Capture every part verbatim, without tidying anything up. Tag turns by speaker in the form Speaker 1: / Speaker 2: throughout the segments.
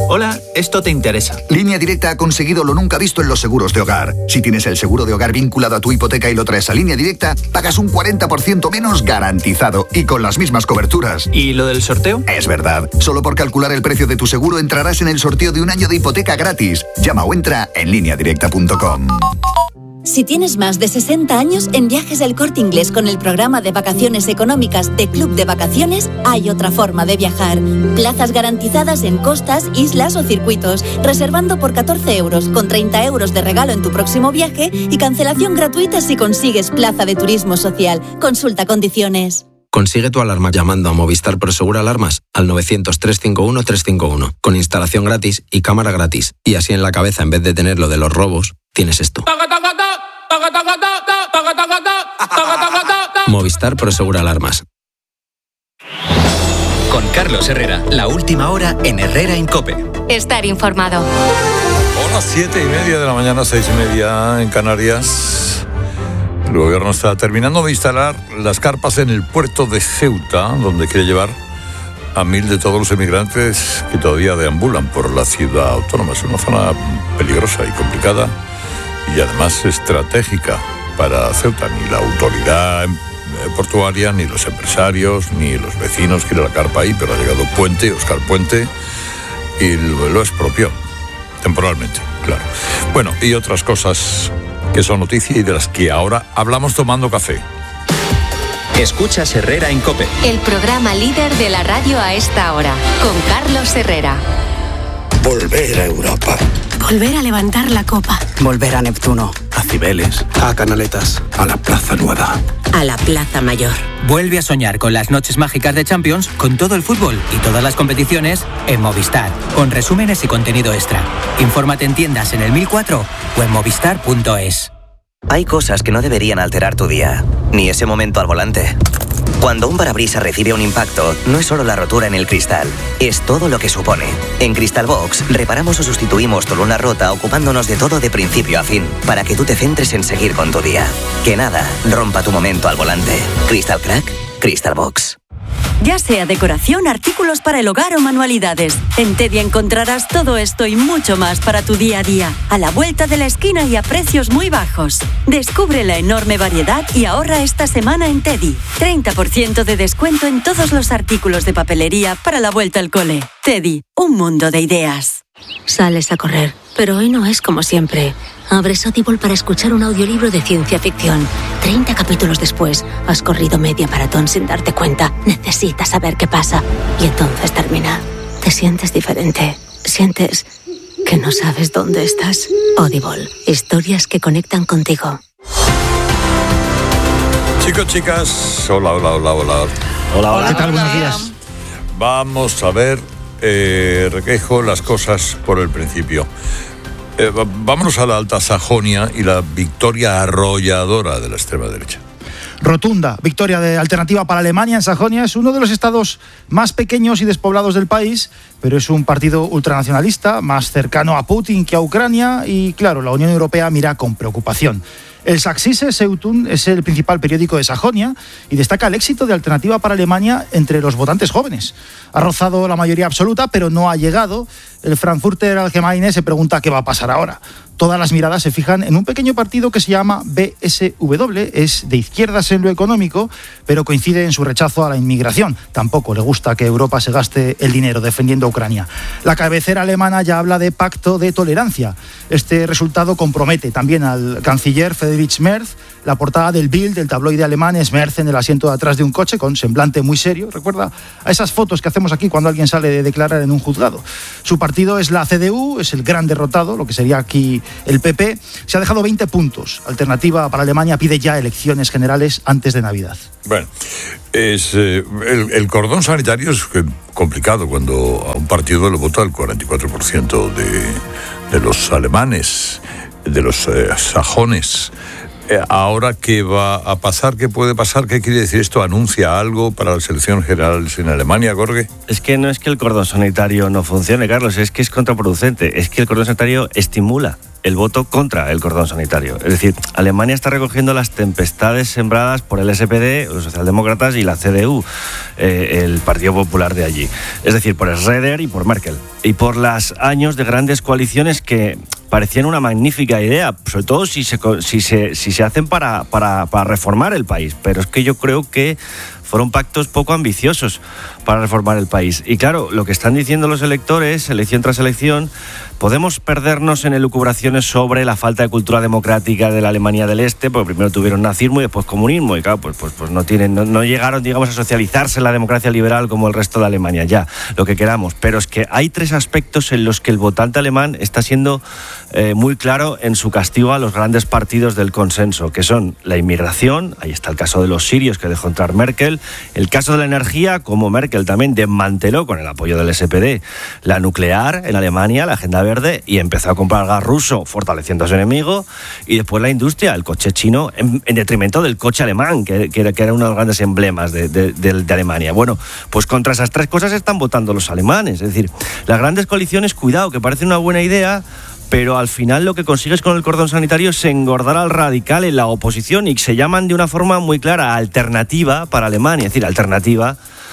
Speaker 1: Hola, esto te interesa.
Speaker 2: Línea Directa ha conseguido lo nunca visto en los seguros de hogar. Si tienes el seguro de hogar vinculado a tu hipoteca y lo traes a Línea Directa, pagas un cuarenta por ciento menos garantizado y con las mismas coberturas.
Speaker 1: ¿Y lo del sorteo?
Speaker 2: Es verdad. Solo por calcular el precio de tu seguro entrarás en el sorteo de un año de hipoteca gratis. Llama o entra en línea directa punto com.
Speaker 3: Si tienes más de sesenta años, en Viajes El Corte Inglés con el programa de vacaciones económicas de Club de Vacaciones, hay otra forma de viajar. Plazas garantizadas en costas, islas o circuitos, reservando por catorce euros, con treinta euros de regalo en tu próximo viaje y cancelación gratuita si consigues plaza de turismo social. Consulta condiciones.
Speaker 4: Consigue tu alarma llamando a Movistar Prosegur Alarmas al novecientos, trescientos cincuenta y uno, trescientos cincuenta y uno, con instalación gratis y cámara gratis. Y así en la cabeza, en vez de tener lo de los robos, tienes esto. Movistar Prosegur Alarmas.
Speaker 5: Con Carlos Herrera, la última hora en Herrera en COPE.
Speaker 6: Estar informado.
Speaker 7: Hola, siete y media de la mañana, seis y media en Canarias. El gobierno está terminando de instalar las carpas en el puerto de Ceuta, donde quiere llevar a mil de todos los emigrantes que todavía deambulan por la ciudad autónoma. Es una zona peligrosa y complicada y además estratégica para Ceuta. Ni la autoridad portuaria, ni los empresarios, ni los vecinos quieren la carpa ahí, pero ha llegado Puente, Óscar Puente, y lo, lo expropió, temporalmente, claro. Bueno, y otras cosas que son noticia y de las que ahora hablamos tomando café.
Speaker 5: Escuchas Herrera en COPE.
Speaker 6: El programa líder de la radio a esta hora, con Carlos Herrera.
Speaker 8: Volver a Europa.
Speaker 9: Volver a levantar la copa.
Speaker 10: Volver a Neptuno.
Speaker 8: A Cibeles. A Canaletas. A la Plaza Nueva.
Speaker 9: A la Plaza Mayor.
Speaker 11: Vuelve a soñar con las noches mágicas de Champions, con todo el fútbol y todas las competiciones en Movistar, con resúmenes y contenido extra. Infórmate en tiendas en el mil cuatro o en movistar punto es.
Speaker 12: Hay cosas que no deberían alterar tu día, ni ese momento al volante. Cuando un parabrisas recibe un impacto, no es solo la rotura en el cristal, es todo lo que supone. En Crystal Box, reparamos o sustituimos tu luna rota ocupándonos de todo de principio a fin, para que tú te centres en seguir con tu día. Que nada rompa tu momento al volante. Crystal Crack, Crystal Box.
Speaker 3: Ya sea decoración, artículos para el hogar o manualidades, en Teddy encontrarás todo esto y mucho más para tu día a día, a la vuelta de la esquina y a precios muy bajos. Descubre la enorme variedad y ahorra esta semana en Teddy. treinta por ciento de descuento en todos los artículos de papelería para la vuelta al cole. Teddy, un mundo de ideas.
Speaker 9: Sales a correr, pero hoy no es como siempre. Abres Audible para escuchar un audiolibro de ciencia ficción. treinta capítulos después, has corrido media maratón sin darte cuenta. Necesitas saber qué pasa. Y entonces termina. Te sientes diferente. Sientes que no sabes dónde estás. Audible. Historias que conectan contigo.
Speaker 7: Chicos, chicas, hola, hola, hola, hola.
Speaker 13: Hola, hola. ¿Qué tal? Buenos días.
Speaker 7: Vamos a ver, eh, requejo las cosas por el principio. Eh, vámonos a la Alta Sajonia y la victoria arrolladora de la extrema derecha.
Speaker 13: Rotunda victoria de Alternativa para Alemania en Sajonia. Es uno de los estados más pequeños y despoblados del país, pero es un partido ultranacionalista, más cercano a Putin que a Ucrania y, claro, la Unión Europea mira con preocupación. El Sächsische Zeitung es el principal periódico de Sajonia y destaca el éxito de Alternativa para Alemania entre los votantes jóvenes. Ha rozado la mayoría absoluta, pero no ha llegado. El Frankfurter Allgemeine se pregunta qué va a pasar ahora. Todas las miradas se fijan en un pequeño partido que se llama B S W, es de izquierdas en lo económico, pero coincide en su rechazo a la inmigración. Tampoco le gusta que Europa se gaste el dinero defendiendo a Ucrania. La cabecera alemana ya habla de pacto de tolerancia. Este resultado compromete también al canciller Friedrich Merz. La portada del Bild, del tabloide alemán, es Merz en el asiento de atrás de un coche con semblante muy serio. Recuerda a esas fotos que hacemos aquí cuando alguien sale de declarar en un juzgado. Su partido es la C D U, es el gran derrotado, lo que sería aquí el P P. Se ha dejado veinte puntos. Alternativa para Alemania pide ya elecciones generales antes de Navidad.
Speaker 7: Bueno, es, eh, el, el cordón sanitario es complicado cuando a un partido le vota el cuarenta y cuatro por ciento de, de los alemanes, de los eh, sajones. Eh, ahora, ¿qué va a pasar? ¿Qué puede pasar? ¿Qué quiere decir esto? ¿Anuncia algo para las elecciones generales en Alemania, Jorge?
Speaker 14: Es que no es que el cordón sanitario no funcione, Carlos, es que es contraproducente. Es que el cordón sanitario estimula
Speaker 10: el voto contra el cordón sanitario. Es decir, Alemania está recogiendo las tempestades sembradas por el S P D, los socialdemócratas, y la C D U, eh, el Partido Popular de allí. Es decir, por Schröder y por Merkel. Y por los años de grandes coaliciones que parecían una magnífica idea, sobre todo si se, si se, si se hacen para, para, para reformar el país. Pero es que yo creo que fueron pactos poco ambiciosos para reformar el país. Y claro, lo que están diciendo los electores, elección tras elección, podemos perdernos en elucubraciones sobre la falta de cultura democrática de la Alemania del Este, porque primero tuvieron nazismo y después comunismo, y claro, pues, pues, pues no, tienen, no, no llegaron, digamos, a socializarse la democracia liberal como el resto de Alemania, ya, lo que queramos. Pero es que hay tres aspectos en los que el votante alemán está siendo eh, muy claro en su castigo a los grandes partidos del consenso, que son la inmigración, ahí está el caso de los sirios que dejó entrar Merkel, el caso de la energía, como Merkel también desmanteló con el apoyo del S P D la nuclear en Alemania, la agenda verde, y empezó a comprar gas ruso fortaleciendo a su enemigo, y después la industria, el coche chino, en, en detrimento del coche alemán, que, que, que era uno de los grandes emblemas de, de, de, de Alemania. Bueno, pues contra esas tres cosas están votando los alemanes. Es decir, las grandes coaliciones, cuidado, que parece una buena idea, pero al final lo que consigues con el cordón sanitario es engordar al radical en la oposición, y se llaman de una forma muy clara alternativa para Alemania, es decir, alternativa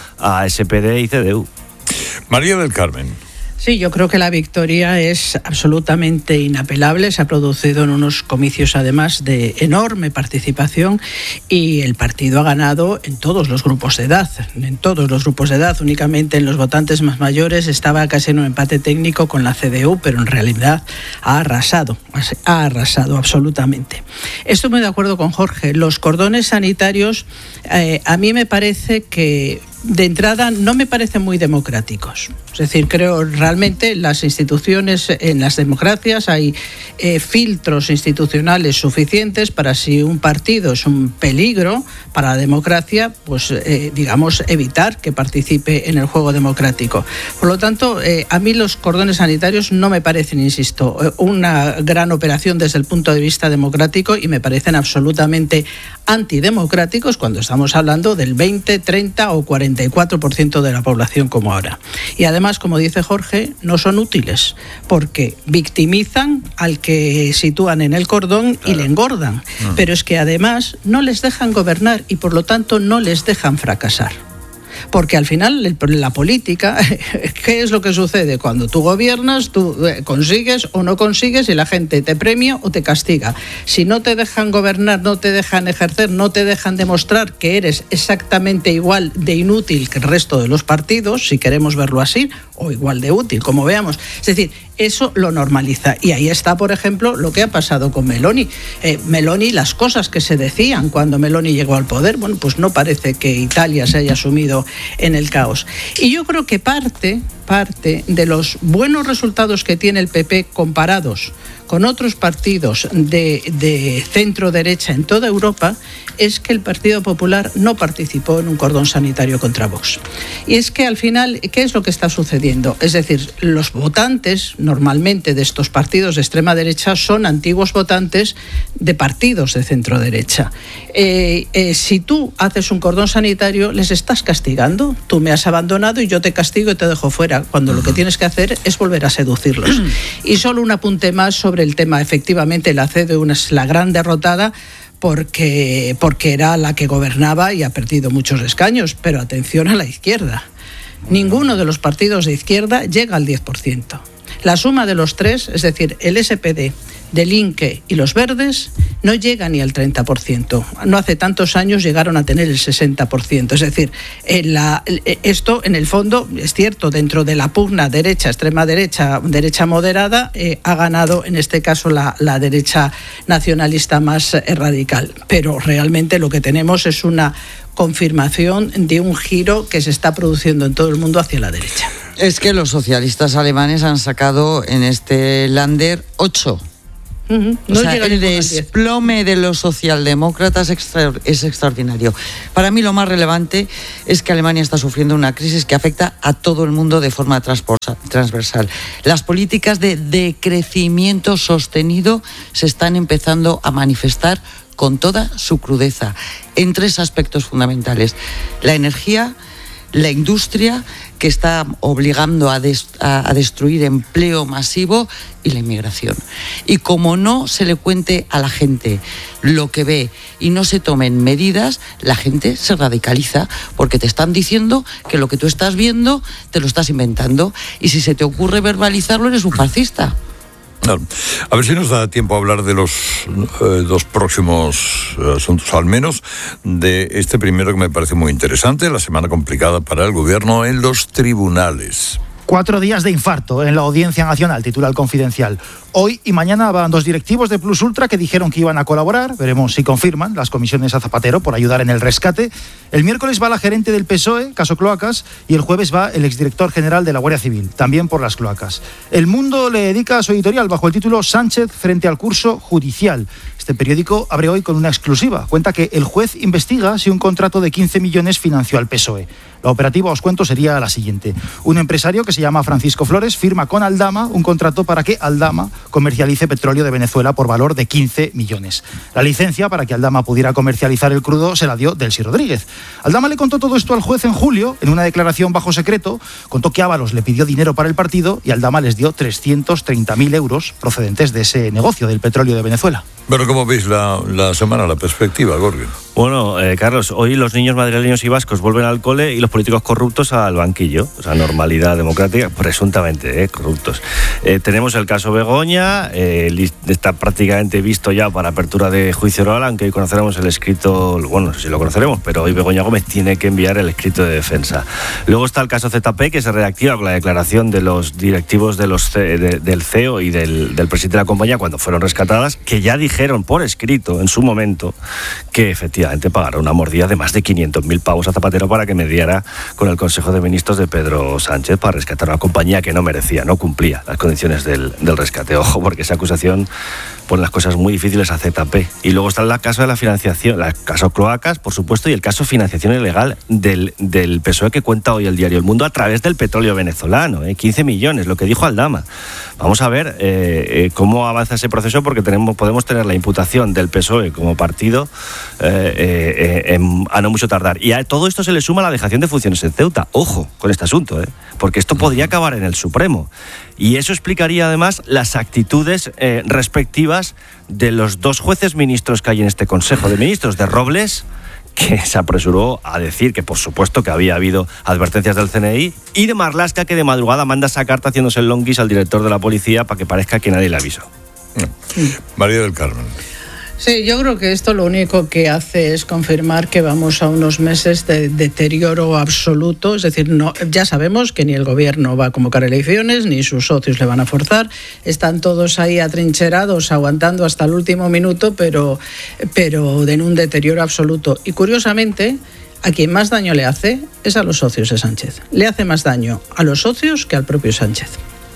Speaker 10: a S P D y C D U.
Speaker 7: María del Carmen.
Speaker 14: Sí, yo creo que la victoria es absolutamente inapelable. Se ha producido en unos comicios, además, de enorme participación, y el partido ha ganado en todos los grupos de edad. En todos los grupos de edad, únicamente en los votantes más mayores estaba casi en un empate técnico con la C D U, pero en realidad ha arrasado, ha arrasado absolutamente. Estoy muy de acuerdo con Jorge. Los cordones sanitarios, eh, a mí me parece que, de entrada, no me parecen muy democráticos. Es decir, creo realmente las instituciones, en las democracias hay eh, filtros institucionales suficientes para, si un partido es un peligro para la democracia, pues eh, digamos evitar que participe en el juego democrático. Por lo tanto, eh, a mí los cordones sanitarios no me parecen, insisto, una gran operación desde el punto de vista democrático, y me parecen absolutamente antidemocráticos cuando estamos hablando del veinte, treinta o cuarenta y cuatro por ciento de la población como ahora. Y además, como dice Jorge, no son útiles porque victimizan al que sitúan en el cordón, claro, y le engordan. Uh-huh. Pero es que además no les dejan gobernar y por lo tanto no les dejan fracasar. Porque al final la política, ¿qué es lo que sucede? Cuando tú gobiernas, tú consigues o no consigues, y la gente te premia o te castiga. Si no te dejan gobernar, no te dejan ejercer, no te dejan demostrar que eres exactamente igual de inútil que el resto de los partidos, si queremos verlo así, o igual de útil, como veamos. Es decir, eso lo normaliza. Y ahí está, por ejemplo, lo que ha pasado con Meloni. Eh, Meloni, las cosas que se decían cuando Meloni llegó al poder, bueno, pues no parece que Italia se haya sumido en el caos. Y yo creo que parte, parte de los buenos resultados que tiene el P P comparados con otros partidos de, de centro-derecha en toda Europa es que el Partido Popular no participó en un cordón sanitario contra Vox. Y es que al final, ¿qué es lo que está sucediendo? Es decir, los votantes normalmente de estos partidos de extrema derecha son antiguos votantes de partidos de centro-derecha. Eh, eh, si tú haces un cordón sanitario, les estás castigando. Tú me has abandonado y yo te castigo y te dejo fuera, cuando lo que tienes que hacer es volver a seducirlos. Y solo un apunte más sobre el tema. Efectivamente, la C D U es la gran derrotada porque, porque era la que gobernaba y ha perdido muchos escaños, pero atención a la izquierda. Ninguno de los partidos de izquierda llega al diez por ciento. La suma de los tres, es decir, el S P D, del Linke y los Verdes, no llega ni al treinta por ciento. No hace tantos años llegaron a tener el sesenta por ciento. Es decir, en la, esto en el fondo es cierto, dentro de la pugna derecha, extrema derecha, derecha moderada, eh, ha ganado en este caso la, la derecha nacionalista más eh, radical. Pero realmente lo que tenemos es una confirmación de un giro que se está produciendo en todo el mundo hacia la derecha.
Speaker 15: Es que los socialistas alemanes han sacado en este Länder ocho. Uh-huh. No, o sea, el desplome de los socialdemócratas extra, es extraordinario. Para mí lo más relevante es que Alemania está sufriendo una crisis que afecta a todo el mundo de forma transversal. Las políticas de decrecimiento sostenido se están empezando a manifestar con toda su crudeza en tres aspectos fundamentales: la energía, la industria que está obligando a, des, a, a destruir empleo masivo y la inmigración. Y como no se le cuente a la gente lo que ve y no se tomen medidas, la gente se radicaliza porque te están diciendo que lo que tú estás viendo te lo estás inventando, y si se te ocurre verbalizarlo eres un fascista.
Speaker 7: A ver si nos da tiempo a hablar de los eh, dos próximos asuntos, al menos de este primero que me parece muy interesante, la semana complicada para el gobierno en los tribunales.
Speaker 13: Cuatro días de infarto en la Audiencia Nacional, titula El Confidencial. Hoy y mañana van dos directivos de Plus Ultra que dijeron que iban a colaborar. Veremos si confirman las comisiones a Zapatero por ayudar en el rescate. El miércoles va la gerente del P S O E, caso Cloacas, y el jueves va el exdirector general de la Guardia Civil, también por las cloacas. El Mundo le dedica su editorial bajo el título Sánchez frente al curso judicial. Este periódico abre hoy con una exclusiva. Cuenta que el juez investiga si un contrato de quince millones financió al P S O E. La operativa, os cuento, sería la siguiente. Un empresario que se llama Francisco Flores firma con Aldama un contrato para que Aldama comercialice petróleo de Venezuela por valor de quince millones. La licencia para que Aldama pudiera comercializar el crudo se la dio Delcy Rodríguez. Aldama le contó todo esto al juez en julio, en una declaración bajo secreto. Contó que Ábalos le pidió dinero para el partido y Aldama les dio trescientos treinta mil euros procedentes de ese negocio del petróleo de Venezuela.
Speaker 7: Pero ¿cómo veis la, la semana, la perspectiva, Gorgui?
Speaker 10: Bueno, eh, Carlos, hoy los niños madrileños y vascos vuelven al cole y los políticos corruptos al banquillo. O sea, normalidad democrática, presuntamente eh, corruptos. Eh, tenemos el caso Begoña, eh, está prácticamente visto ya para apertura de juicio oral, aunque hoy conoceremos el escrito, bueno, no sé si lo conoceremos, pero hoy Begoña Gómez tiene que enviar el escrito de defensa. Luego está el caso Z P, que se reactiva con la declaración de los directivos de los, de, del C E O y del, del presidente de la compañía cuando fueron rescatadas, que ya dijeron por escrito en su momento que efectivamente pagará una mordida de más de quinientos mil pavos a Zapatero para que mediara con el Consejo de Ministros de Pedro Sánchez para rescatar una compañía que no merecía, no cumplía las condiciones del, del rescate. Ojo, porque esa acusación pone las cosas muy difíciles a Z P. Y luego está el caso de la financiación, el caso Cloacas, por supuesto, y el caso financiación ilegal del, del P S O E que cuenta hoy el diario El Mundo a través del petróleo venezolano, ¿eh? quince millones, lo que dijo Aldama. Vamos a ver eh, eh, cómo avanza ese proceso, porque tenemos, podemos tener la imputación del P S O E como partido eh, eh, en, a no mucho tardar. Y a todo esto se le suma la dejación de funciones en Ceuta. Ojo con este asunto, ¿eh? porque esto podría acabar en el Supremo. Y eso explicaría además las actitudes eh, respectivas de los dos jueces ministros que hay en este Consejo de Ministros, de Robles, que se apresuró a decir que por supuesto que había habido advertencias del C N I, y de Marlaska, que de madrugada manda esa carta haciéndose el longuis al director de la policía para que parezca que nadie le avisó.
Speaker 7: María del Carmen.
Speaker 14: Sí, yo creo que esto lo único que hace es confirmar que vamos a unos meses de deterioro absoluto. Es decir, no, ya sabemos que ni el gobierno va a convocar elecciones, ni sus socios le van a forzar. Están todos ahí atrincherados, aguantando hasta el último minuto, pero, pero en un deterioro absoluto. Y curiosamente, a quien más daño le hace es a los socios de Sánchez. Le hace más daño a los socios que al propio Sánchez.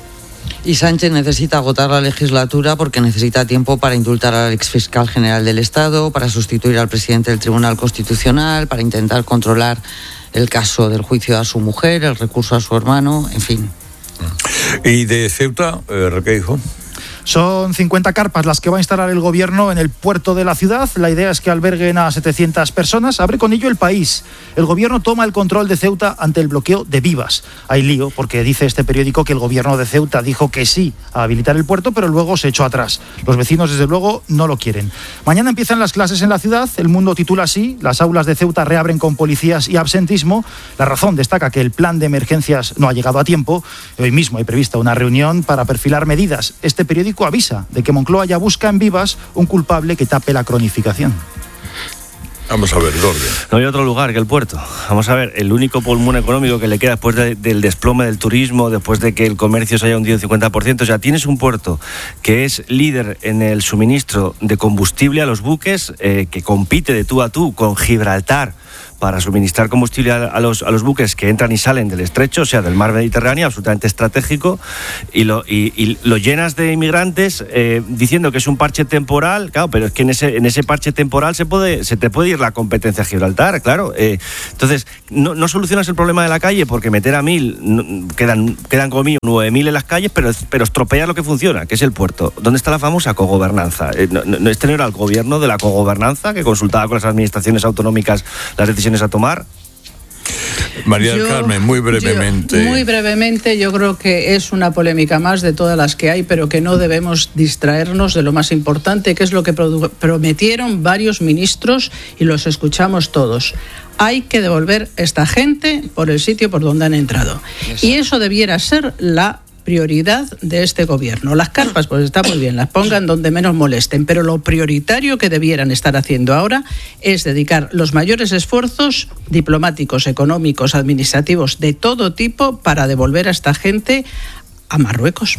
Speaker 15: Y Sánchez necesita agotar la legislatura porque necesita tiempo para indultar al exfiscal general del Estado, para sustituir al presidente del Tribunal Constitucional, para intentar controlar el caso del juicio a su mujer, el recurso a su hermano, en fin.
Speaker 7: ¿Y de Ceuta, eh, Requeijo?
Speaker 13: Son cincuenta carpas las que va a instalar el gobierno en el puerto de la ciudad. La idea es que alberguen a setecientas personas. Abre con ello El País. El gobierno toma el control de Ceuta ante el bloqueo de Vivas. Hay lío porque dice este periódico que el gobierno de Ceuta dijo que sí a habilitar el puerto, pero luego se echó atrás. Los vecinos, desde luego, no lo quieren. Mañana empiezan las clases en la ciudad. El Mundo titula así: las aulas de Ceuta reabren con policías y absentismo. La Razón destaca que el plan de emergencias no ha llegado a tiempo. Hoy mismo hay prevista una reunión para perfilar medidas. Este periódico avisa de que Moncloa ya busca en Vivas un culpable que tape la cronificación.
Speaker 7: Vamos a ver, Gorgui.
Speaker 10: No hay otro lugar que el puerto. Vamos a ver, el único pulmón económico que le queda después de, del desplome del turismo, después de que el comercio se haya hundido un cincuenta por ciento. O sea, tienes un puerto que es líder en el suministro de combustible a los buques, eh, que compite de tú a tú con Gibraltar para suministrar combustible a los, a los buques que entran y salen del estrecho, o sea, del mar Mediterráneo, absolutamente estratégico, y lo, y, y lo llenas de inmigrantes eh, diciendo que es un parche temporal. Claro, pero es que en ese, en ese parche temporal se puede se te puede ir la competencia a Gibraltar, claro. Eh, entonces, no, no solucionas el problema de la calle porque meter a mil, no, quedan, quedan como mínimo nueve mil en las calles, pero, pero estropeas lo que funciona, que es el puerto. ¿Dónde está la famosa cogobernanza? Eh, no, no, este no era el gobierno de la cogobernanza que consultaba con las administraciones autonómicas las decisiones a tomar.
Speaker 7: María del Carmen, muy brevemente.
Speaker 14: Yo, muy brevemente, yo creo que es una polémica más de todas las que hay, pero que no debemos distraernos de lo más importante, que es lo que produ- prometieron varios ministros y los escuchamos todos. Hay que devolver esta gente por el sitio por donde han entrado. Eso. Y eso debiera ser la prioridad de este gobierno. Las carpas, pues está muy bien, las pongan donde menos molesten, pero lo prioritario que debieran estar haciendo ahora es dedicar los mayores esfuerzos diplomáticos, económicos, administrativos, de todo tipo, para devolver a esta gente a Marruecos.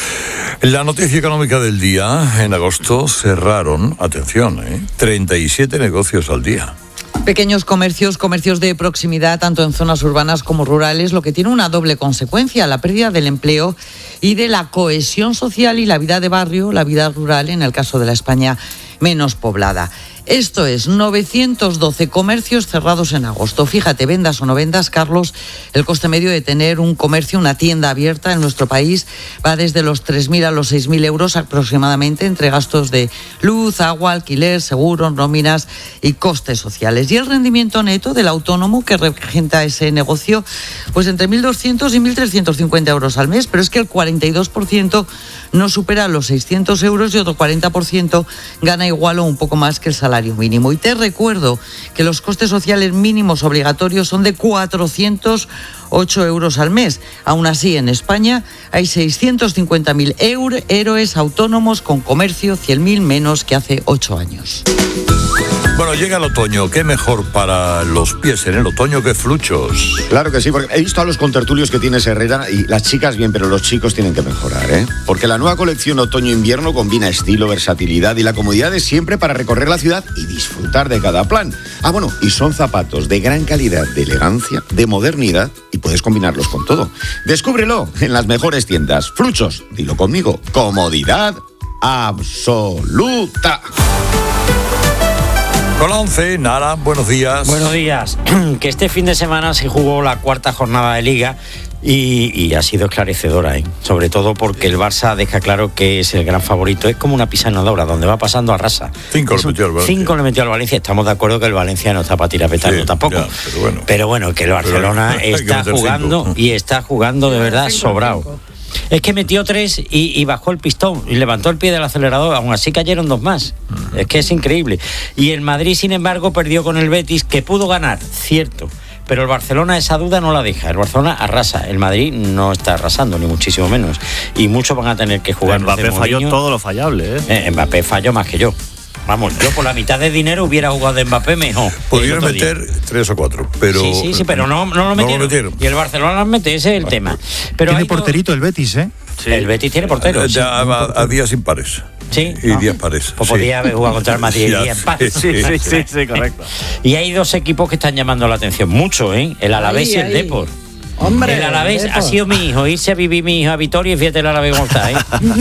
Speaker 7: La noticia económica del día: en agosto cerraron, atención, ¿eh? treinta y siete negocios al día.
Speaker 15: Pequeños comercios, comercios de proximidad, tanto en zonas urbanas como rurales, lo que tiene una doble consecuencia, la pérdida del empleo y de la cohesión social y la vida de barrio, la vida rural, en el caso de la España menos poblada. Esto es, novecientos doce comercios cerrados en agosto. Fíjate, vendas o no vendas, Carlos, el coste medio de tener un comercio, una tienda abierta en nuestro país va desde los tres mil a los seis mil euros aproximadamente, entre gastos de luz, agua, alquiler, seguros, nóminas y costes sociales. Y el rendimiento neto del autónomo que regenta ese negocio, pues entre mil doscientos y mil trescientos cincuenta euros al mes, pero es que el cuarenta y dos por ciento no supera los seiscientos euros y otro cuarenta por ciento gana igual o un poco más que el salario mínimo. Y te recuerdo que los costes sociales mínimos obligatorios son de cuatrocientos ocho euros al mes. Aún así, en España hay seiscientos cincuenta mil héroes autónomos con comercio, cien mil menos que hace ocho años.
Speaker 7: Bueno, llega el otoño. ¿Qué mejor para los pies en el otoño que Fluchos?
Speaker 16: Claro que sí, porque he visto a los contertulios que tienes, Herrera, y las chicas bien, pero los chicos tienen que mejorar, ¿eh? Porque la nueva colección otoño-invierno combina estilo, versatilidad y la comodidad de siempre para recorrer la ciudad y disfrutar de cada plan. Ah, bueno, y son zapatos de gran calidad, de elegancia, de modernidad, y puedes combinarlos con todo. Descúbrelo en las mejores tiendas. Fluchos, dilo conmigo, comodidad absoluta.
Speaker 7: Con la once, Nara, buenos días.
Speaker 17: Buenos días. Que este fin de semana se jugó la cuarta jornada de Liga y, y ha sido esclarecedora, ¿eh? Sobre todo porque el Barça deja claro que es el gran favorito. Es como una pisanadora, donde va pasando arrasa.
Speaker 7: Cinco le metió al Valencia.
Speaker 17: Cinco le metió al Valencia. Estamos de acuerdo que el Valencia no está para tirar petardo sí, tampoco. Ya, pero, bueno. pero bueno, que el Barcelona pero, está jugando cinco. Y está jugando de verdad cinco, sobrado. Cinco. Es que metió tres y, y bajó el pistón y levantó el pie del acelerador, aún así cayeron dos más. Uh-huh. Es que es increíble. Y el Madrid, sin embargo, perdió con el Betis, que pudo ganar, cierto, pero el Barcelona esa duda no la deja. El Barcelona arrasa, el Madrid no está arrasando, ni muchísimo menos. Y muchos van a tener que jugar.
Speaker 10: Mbappé falló todo lo fallable, ¿eh?
Speaker 17: eh Mbappé falló más que yo. Vamos, yo por la mitad de dinero hubiera jugado de Mbappé mejor.
Speaker 7: Pudieron meter día. tres o cuatro, pero...
Speaker 17: Sí, sí, sí, pero no, no, lo, metieron. no lo metieron. Y el Barcelona lo mete, ese es el tema. Pero
Speaker 13: tiene porterito no... el Betis, ¿eh?
Speaker 17: Sí. El Betis tiene portero.
Speaker 7: Sí. A, a, a días impares.
Speaker 17: Sí.
Speaker 7: Y no. días pares.
Speaker 17: Pues sí. Podía haber jugado contra el Madrid y días pares.
Speaker 10: Sí, sí, sí, sí, correcto.
Speaker 17: Y hay dos equipos que están llamando la atención mucho, ¿eh? El Alavés ahí, y el ahí. Depor.
Speaker 14: Hombre,
Speaker 17: el Alavés ha sido mi hijo, irse a vivir mi hijo a Vitoria y fíjate el Alavés cómo está, ¿eh?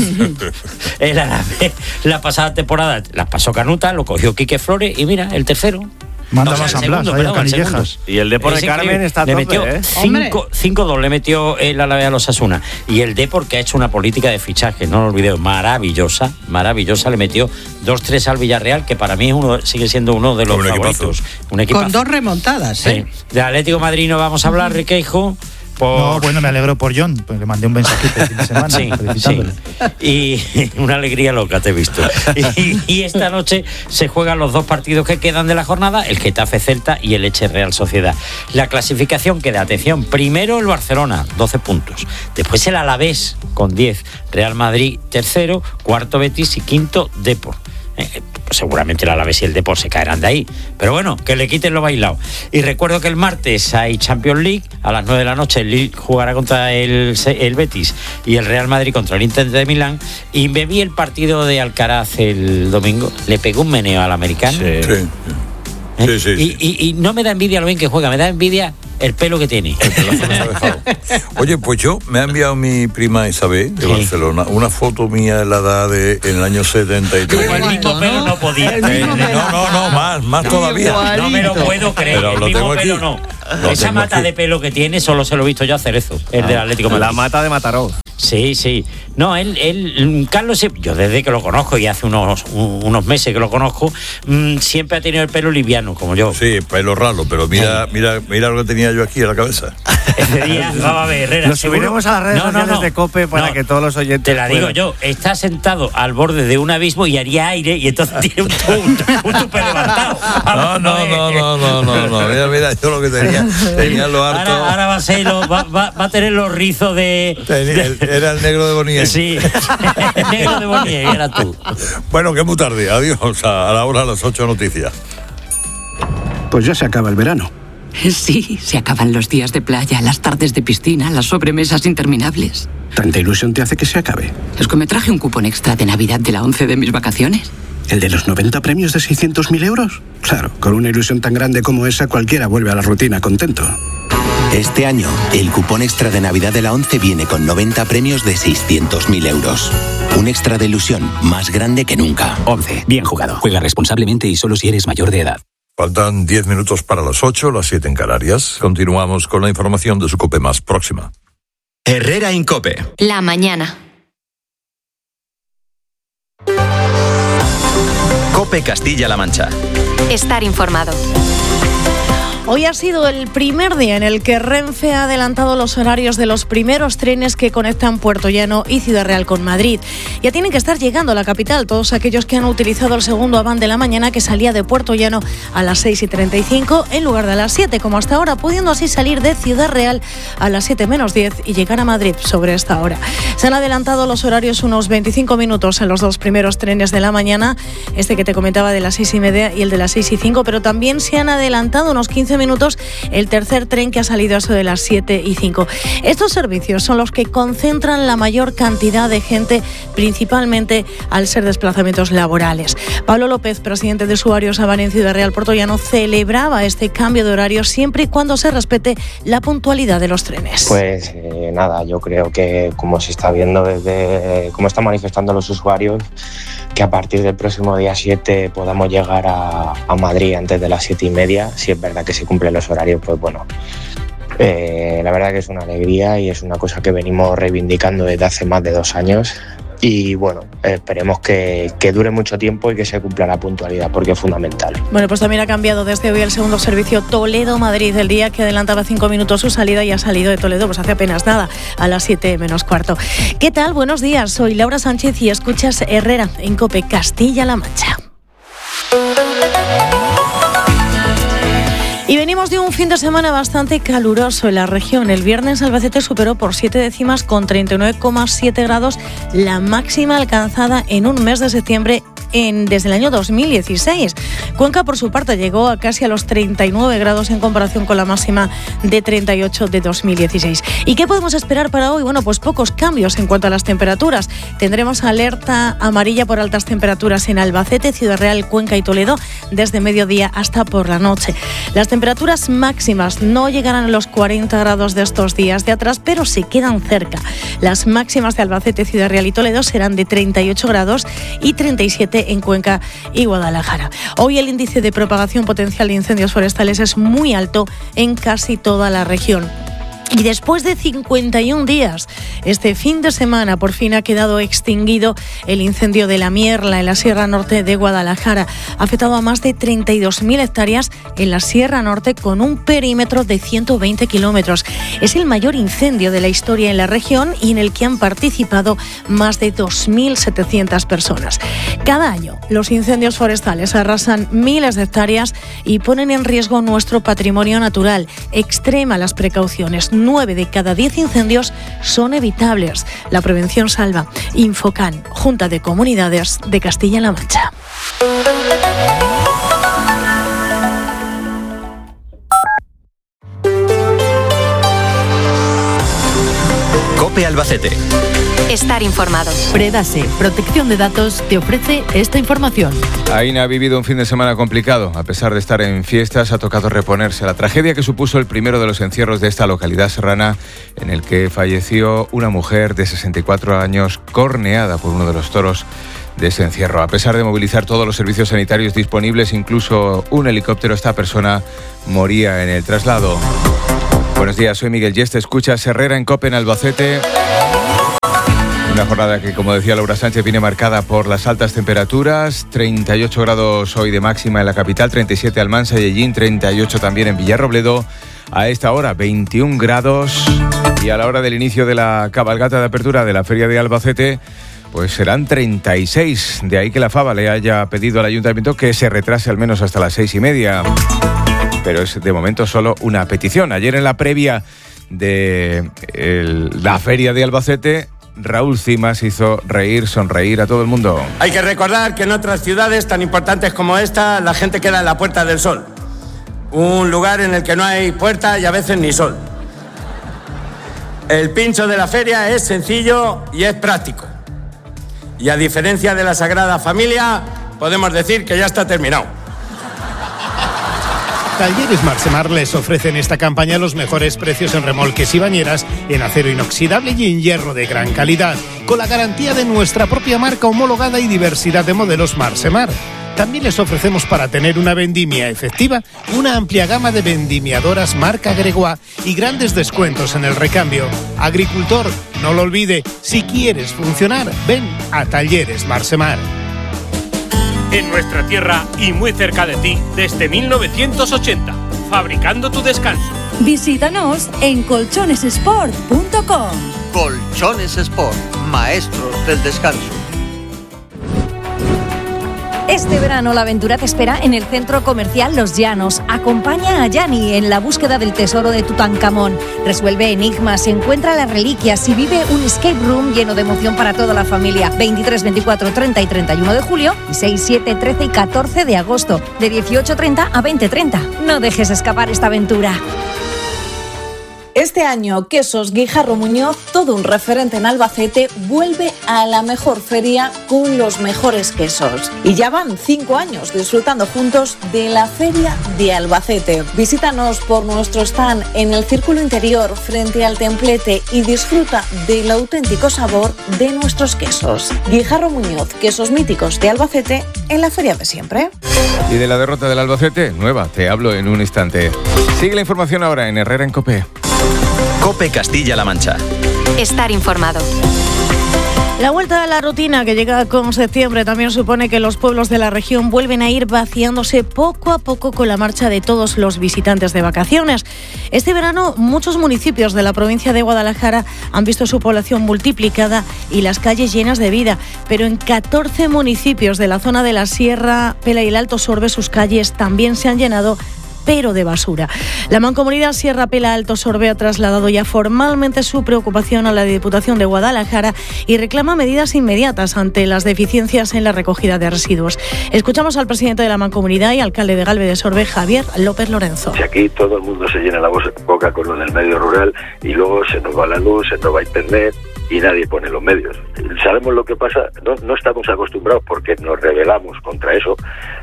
Speaker 17: El Alavés, la pasada temporada las pasó Canuta, lo cogió Quique Flores y mira, el tercero.
Speaker 13: Manda más San Blas, ahí a Canillejas.
Speaker 10: Y el Depor de Carmen está a tope,
Speaker 17: le metió
Speaker 10: ¿eh?
Speaker 17: cinco dos le metió el Alavés a los Asuna. Y el Depor, que ha hecho una política de fichaje, no lo olvidé, maravillosa, maravillosa, le metió dos tres al Villarreal, que para mí es uno, sigue siendo uno de los un favoritos.
Speaker 14: Equipazo. Un equipazo. Con dos remontadas, ¿eh?
Speaker 17: Sí. De Atlético de Madrid no vamos a hablar, Riqueijo. Por...
Speaker 13: No, bueno, me alegro por John, pues le mandé un mensajito el fin de semana
Speaker 17: sí, felicitándole. Sí. Y una alegría loca te he visto. Y, y esta noche se juegan los dos partidos que quedan de la jornada, el Getafe Celta y el Elche Real Sociedad. La clasificación queda, atención, primero el Barcelona, doce puntos. Después el Alavés con diez, Real Madrid tercero, cuarto Betis y quinto Depor. Eh, seguramente el Alavés y el Depor se caerán de ahí, pero bueno, que le quiten lo bailado. Y recuerdo que el martes hay Champions League, a las nueve de la noche el Lille jugará contra el, el Betis y el Real Madrid contra el Inter de Milán. Y me vi el partido de Alcaraz el domingo, le pegó un meneo al americano.
Speaker 7: Sí, sí.
Speaker 17: ¿Eh? Sí, sí, sí. Y, y, y no me da envidia lo bien que juega, me da envidia el pelo que tiene. El pelo que
Speaker 7: ha dejado. Oye, pues yo me ha enviado mi prima Isabel de sí. Barcelona una foto mía de la edad de en el año setenta y tres.
Speaker 17: El mismo pelo no podía.
Speaker 7: Eh, no, no, no, más, más todavía.
Speaker 17: Igualito. No me lo puedo creer. Pero el mismo pelo no. Lo Esa mata aquí. De pelo que tiene solo se lo he visto yo a Cerezo, el ah, del Atlético de Madrid.
Speaker 10: La mata de Mataró.
Speaker 17: Sí, sí. No, él, él Carlos, yo desde que lo conozco, y hace unos, unos meses que lo conozco, mmm, siempre ha tenido el pelo liviano, como yo.
Speaker 7: Sí, pelo raro, pero mira, mira, mira lo que tenía yo aquí en la cabeza.
Speaker 17: Ese día, vamos a ver, Herrera.
Speaker 10: Lo subiremos a las redes no, sociales no, no. de COPE para no, que todos los oyentes
Speaker 17: te la digo
Speaker 10: puedan.
Speaker 17: yo, está sentado al borde de un abismo y haría aire y entonces tiene un, un, un tupe levantado.
Speaker 7: No, no, no, no, no, no, no. Mira, mira, yo lo que tenía, tenía lo harto.
Speaker 17: Ahora, ahora va a ser, lo, va, va, va a tener los rizos de...
Speaker 7: Tenía, el, era el negro de Bonnier.
Speaker 17: Sí, el negro de Bonnier, era tú.
Speaker 7: Bueno, que muy tarde, adiós, a, a la hora de las ocho noticias.
Speaker 8: Pues ya se acaba el verano.
Speaker 18: Sí, se acaban los días de playa, las tardes de piscina, las sobremesas interminables.
Speaker 8: ¿Tanta ilusión te hace que se acabe?
Speaker 18: Es que me traje un cupón extra de Navidad de la once de mis vacaciones.
Speaker 8: ¿El de los noventa premios de seiscientos mil euros? Claro, con una ilusión tan grande como esa, cualquiera vuelve a la rutina contento.
Speaker 19: Este año, el cupón extra de Navidad de la once viene con noventa premios de seiscientos mil euros. Un extra de ilusión más grande que nunca.
Speaker 20: once. Bien jugado. Juega responsablemente y solo si eres mayor de edad.
Speaker 7: Faltan diez minutos para las ocho, las siete en Canarias. Continuamos con la información de su COPE más próxima.
Speaker 5: Herrera en COPE.
Speaker 6: La mañana.
Speaker 5: COPE Castilla-La Mancha.
Speaker 6: Estar informado.
Speaker 21: Hoy ha sido el primer día en el que Renfe ha adelantado los horarios de los primeros trenes que conectan Puerto Llano y Ciudad Real con Madrid. Ya tienen que estar llegando a la capital todos aquellos que han utilizado el segundo Avant de la mañana, que salía de Puerto Llano a las seis y treinta y cinco en lugar de a las siete, como hasta ahora, pudiendo así salir de Ciudad Real a las siete menos diez y llegar a Madrid sobre esta hora. Se han adelantado los horarios unos veinticinco minutos en los dos primeros trenes de la mañana, este que te comentaba de las seis y media y el de las seis y cinco, pero también se han adelantado unos quince minutos el tercer tren, que ha salido a eso de las siete y cinco. Estos servicios son los que concentran la mayor cantidad de gente, principalmente al ser desplazamientos laborales. Pablo López, presidente de Usuarios Avant en Ciudad Real Puerto Llano, celebraba este cambio de horario siempre y cuando se respete la puntualidad de los trenes.
Speaker 22: Pues eh, nada, yo creo que, como se está viendo desde, como están manifestando los usuarios, que a partir del próximo día siete podamos llegar a, a Madrid antes de las siete y media. Si es verdad que se cumplen los horarios, pues bueno, eh, la verdad que es una alegría y es una cosa que venimos reivindicando desde hace más de dos años. Y bueno, esperemos que, que dure mucho tiempo y que se cumpla la puntualidad, porque es fundamental.
Speaker 21: Bueno, pues también ha cambiado desde hoy el segundo servicio Toledo-Madrid, el día que adelantaba cinco minutos su salida y ha salido de Toledo pues hace apenas nada, a las siete menos cuarto. ¿Qué tal? Buenos días, soy Laura Sánchez y escuchas Herrera en COPE Castilla-La Mancha. Y venimos de un fin de semana bastante caluroso en la región. El viernes Albacete superó por siete décimas con treinta y nueve coma siete grados la máxima alcanzada en un mes de septiembre en, desde el año dos mil dieciséis. Cuenca, por su parte, llegó a casi a los treinta y nueve grados en comparación con la máxima de treinta y ocho de dos mil dieciséis. ¿Y qué podemos esperar para hoy? Bueno, pues pocos cambios en cuanto a las temperaturas. Tendremos alerta amarilla por altas temperaturas en Albacete, Ciudad Real, Cuenca y Toledo desde mediodía hasta por la noche. Las temperaturas máximas no llegarán a los cuarenta grados de estos días de atrás, pero se quedan cerca. Las máximas de Albacete, Ciudad Real y Toledo serán de treinta y ocho grados y treinta y siete en Cuenca y Guadalajara. Hoy el índice de propagación potencial de incendios forestales es muy alto en casi toda la región. Y después de cincuenta y un días, este fin de semana por fin ha quedado extinguido el incendio de la Mierla en la Sierra Norte de Guadalajara. Ha afectado a más de treinta y dos mil hectáreas en la Sierra Norte con un perímetro de ciento veinte kilómetros. Es el mayor incendio de la historia en la región y en el que han participado más de dos mil setecientas personas. Cada año los incendios forestales arrasan miles de hectáreas y ponen en riesgo nuestro patrimonio natural. Extrema las precauciones. nueve de cada diez incendios son evitables. La prevención salva. Infocan, Junta de Comunidades de Castilla-La Mancha.
Speaker 5: COPE Albacete.
Speaker 6: Estar informado.
Speaker 23: Predase, protección de datos, te ofrece esta información.
Speaker 24: Aina ha vivido un fin de semana complicado. A pesar de estar en fiestas, ha tocado reponerse. La tragedia que supuso el primero de los encierros de esta localidad serrana, en el que falleció una mujer de sesenta y cuatro años corneada por uno de los toros de ese encierro. A pesar de movilizar todos los servicios sanitarios disponibles, incluso un helicóptero, esta persona moría en el traslado. Buenos días, soy Miguel Yeste. Escuchas Herrera en COPE en Albacete. Una jornada que, como decía Laura Sánchez, viene marcada por las altas temperaturas. treinta y ocho grados hoy de máxima en la capital, treinta y siete en Almansa y Ellín, treinta y ocho también en Villarrobledo. A esta hora, veintiún grados. Y a la hora del inicio de la cabalgata de apertura de la Feria de Albacete, pues serán treinta y seis. De ahí que la Fava le haya pedido al Ayuntamiento que se retrase al menos hasta las seis y media. Pero es de momento solo una petición. Ayer, en la previa de el, la Feria de Albacete, Raúl Cimas hizo reír, sonreír a todo el mundo.
Speaker 1: Hay que recordar que en otras ciudades tan importantes como esta, la gente queda en la Puerta del Sol. Un lugar en el que no hay puerta y a veces ni sol. El pincho de la feria es sencillo y es práctico. Y a diferencia de la Sagrada Familia, podemos decir que ya está terminado.
Speaker 2: Talleres Marsemar les ofrecen esta campaña los mejores precios en remolques y bañeras en acero inoxidable y en hierro de gran calidad, con la garantía de nuestra propia marca homologada y diversidad de modelos Marsemar. También les ofrecemos, para tener una vendimia efectiva, una amplia gama de vendimiadoras marca Gregoire y grandes descuentos en el recambio. Agricultor, no lo olvide, si quieres funcionar, ven a Talleres Marsemar.
Speaker 4: En nuestra tierra y muy cerca de ti desde mil novecientos ochenta, fabricando tu descanso.
Speaker 11: Visítanos en colchones sport punto com.
Speaker 25: Colchones Sport, maestros del descanso.
Speaker 11: Este verano la aventura te espera en el centro comercial Los Llanos. Acompaña a Yani en la búsqueda del tesoro de Tutankamón. Resuelve enigmas, encuentra las reliquias y vive un escape room lleno de emoción para toda la familia. veintitrés, veinticuatro, treinta y treinta y uno de julio y seis, siete, trece y catorce de agosto, de dieciocho treinta a veinte treinta. No dejes escapar esta aventura.
Speaker 26: Este año, Quesos Guijarro Muñoz, todo un referente en Albacete, vuelve a la mejor feria con los mejores quesos. Y ya van cinco años disfrutando juntos de la Feria de Albacete. Visítanos por nuestro stand en el Círculo Interior frente al templete y disfruta del auténtico sabor de nuestros quesos. Guijarro Muñoz, quesos míticos de Albacete en la feria de siempre.
Speaker 24: Y de la derrota del Albacete, nueva, te hablo en un instante. Sigue la información ahora en Herrera en COPE.
Speaker 5: COPE Castilla-La Mancha.
Speaker 6: Estar informado.
Speaker 21: La vuelta a la rutina que llega con septiembre también supone que los pueblos de la región vuelven a ir vaciándose poco a poco con la marcha de todos los visitantes de vacaciones. Este verano muchos municipios de la provincia de Guadalajara han visto su población multiplicada y las calles llenas de vida, pero en catorce municipios de la zona de la Sierra Pela y el Alto Sorbe sus calles también se han llenado, pero de basura. La Mancomunidad Sierra Pela Alto Sorbe ha trasladado ya formalmente su preocupación a la Diputación de Guadalajara y reclama medidas inmediatas ante las deficiencias en la recogida de residuos. Escuchamos al presidente de la Mancomunidad y alcalde de Galve de Sorbe, Javier López Lorenzo.
Speaker 27: Si aquí todo el mundo se llena la boca con lo del medio rural y luego se nos va la luz, se nos va internet y nadie pone los medios. Sabemos lo que pasa, no, no estamos acostumbrados porque nos rebelamos contra eso,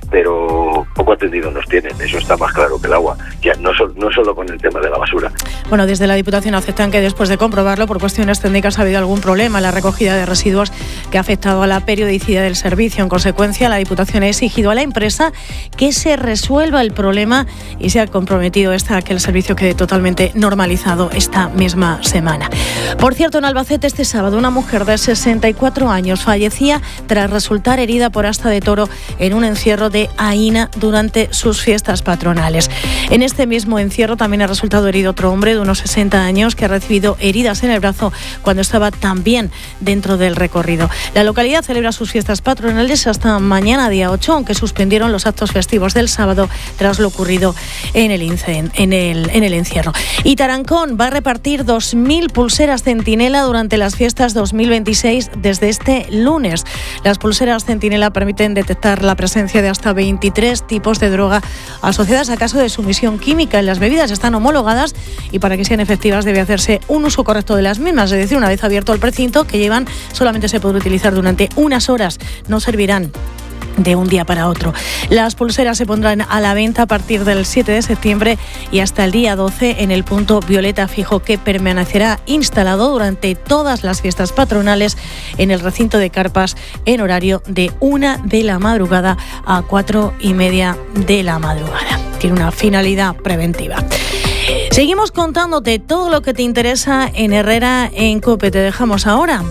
Speaker 27: pero poco atendido nos tienen, eso está más claro que el agua, ya no, so, no solo con el tema de la basura.
Speaker 21: Bueno, desde la Diputación aceptan que después de comprobarlo por cuestiones técnicas ha habido algún problema en la recogida de residuos que ha afectado a la periodicidad del servicio. En consecuencia, la Diputación ha exigido a la empresa que se resuelva el problema y se ha comprometido esta a que el servicio quede totalmente normalizado esta misma semana. Por cierto, en Albacete este sábado una mujer de sesenta y cuatro años fallecía tras resultar herida por asta de toro en un encierro de Aína durante sus fiestas patronales. En este mismo encierro también ha resultado herido otro hombre de unos sesenta años que ha recibido heridas en el brazo cuando estaba también dentro del recorrido. La localidad celebra sus fiestas patronales hasta mañana día ocho, aunque suspendieron los actos festivos del sábado tras lo ocurrido en el, incen- en el, en el encierro. Y Tarancón va a repartir dos mil pulseras Centinela durante las fiestas dos mil veintiséis desde este lunes. Las pulseras Centinela permiten detectar la presencia de hasta veintitrés tipos de droga asociadas a casos de sumisión química en las bebidas. Están homologadas y para que sean efectivas debe hacerse un uso correcto de las mismas. Es decir, una vez abierto el precinto que llevan, solamente se podrá utilizar durante unas horas. No servirán de un día para otro. Las pulseras se pondrán a la venta a partir del siete de septiembre y hasta el día doce en el punto Violeta Fijo, que permanecerá instalado durante todas las fiestas patronales en el recinto de carpas en horario de una de la madrugada a cuatro y media de la madrugada. Tiene una finalidad preventiva. Seguimos contándote todo lo que te interesa en Herrera en COPE. Te dejamos ahora